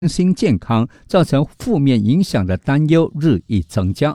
心健康造成负面影响的担忧日益增加。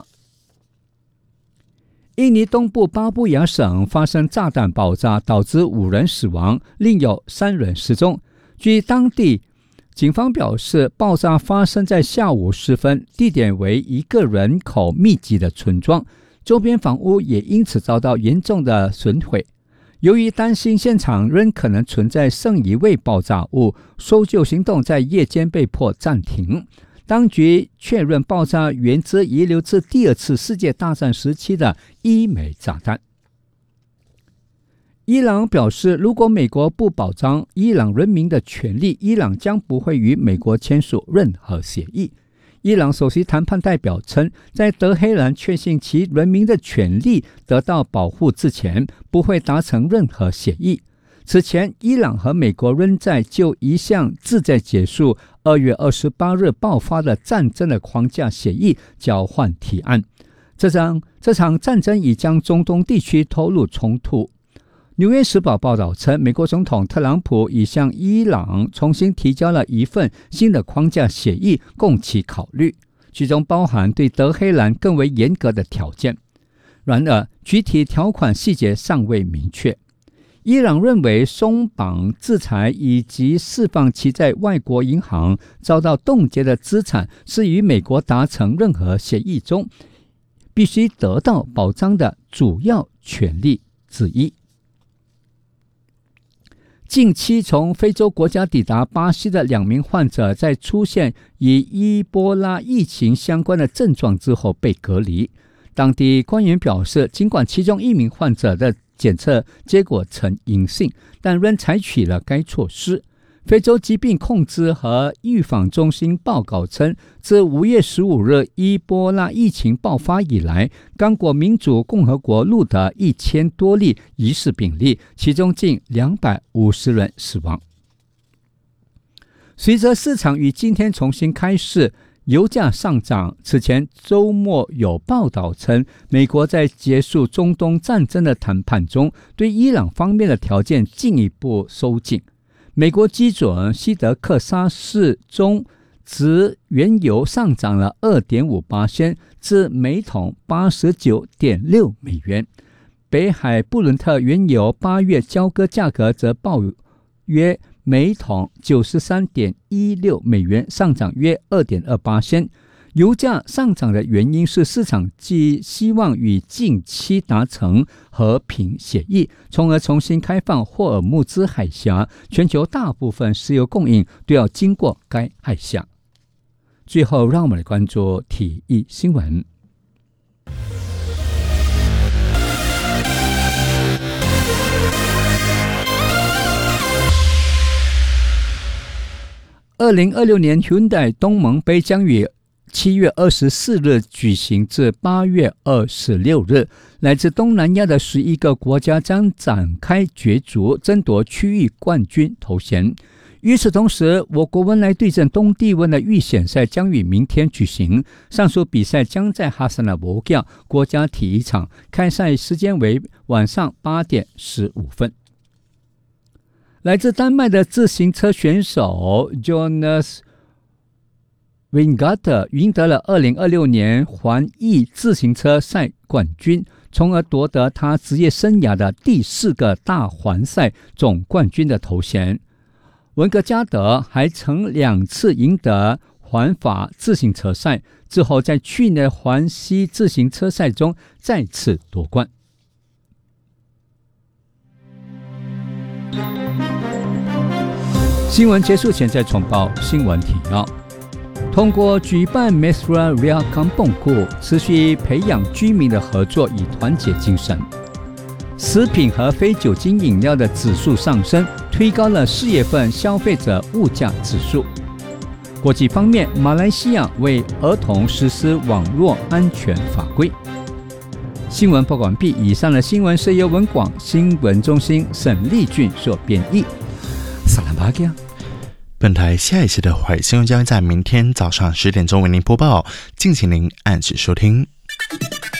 印尼东部巴布亚省发生炸弹爆炸，导致5人死亡，另有3人失踪。据当地警方表示，爆炸发生在下午时分，地点为一个人口密集的村庄，周边房屋也因此遭到严重的损毁。由于担心现场仍可能存在剩余未爆炸物，搜救行动在夜间被迫暂停。当局确认爆炸源自遗留自第2次世界大战时期的1枚炸弹。伊朗表示，如果美国不保障伊朗人民的权利，伊朗将不会与美国签署任何协议。伊朗首席谈判代表称，在德黑兰确信其人民的权利得到保护之前，不会达成任何协议。此前，伊朗和美国仍在就一项旨在结束2月28日爆发的战争的框架协议交换提案。这场战争已将中东地区投入冲突。纽约时报报道称，美国总统特朗普已向伊朗重新提交了一份新的框架协议供其考虑，其中包含对德黑兰更为严格的条件。然而，具体条款细节尚未明确。伊朗认为松绑制裁以及释放其在外国银行遭到冻结的资产是与美国达成任何协议中必须得到保障的主要权利之一。近期从非洲国家抵达巴西的2名患者在出现与伊波拉疫情相关的症状之后被隔离。当地官员表示，尽管其中1名患者的检测结果呈阴性，但仍采取了该措施。非洲疾病控制和预防中心报告称，自5月15日伊波拉疫情爆发以来，刚果民主共和国录得1000多例疑似病例，其中近250人死亡。随着市场于今天重新开市，油价上涨。此前周末有报道称，美国在结束中东战争的谈判中，对伊朗方面的条件进一步收紧。美国基准西德克萨斯中值原油上涨了 2.58 至每桶 89.6 美元。北海布伦特原油8月交割价格则报约每桶 93.16 美元，上涨约 2.28 油价上涨的原因是市场希望与近期达成和平协议，从而重新开放霍尔木兹海峡，全球大部分石油供应都要经过该海峡。最后，让我们来关注体育新闻。2026年 Hyundai 东盟杯将于7月24日举行至8月26日，来自东南亚的11个国家将展开角逐，争夺区域冠军头衔。与此同时，我国文莱对阵东帝汶的预选赛将于明天举行，上述比赛将在哈萨那博亚国家体育场，开赛时间为晚上8点15分。来自丹麦的自行车选手 Jonas Vingegaard 赢得了2026年环意自行车赛冠军，从而夺得他职业生涯的第4个大环赛总冠军的头衔。文格加德还曾2次赢得环法自行车赛，之后在去年环西自行车赛中再次夺冠。新闻结束前再重报新闻提要。通过举办 Mesra Ria Kampungku， 持续培养居民的合作与团结精神。食品和非酒精饮料的指数上升，推高了4月份消费者物价指数。国际方面，马来西亚为儿童实施网络安全法规。新闻播报完毕，以上的新闻是由文广新闻中心沈立俊所编译。萨拉巴加。 本台下一期的华语新闻将在明天早上10点钟为您播报，敬请您按时收听。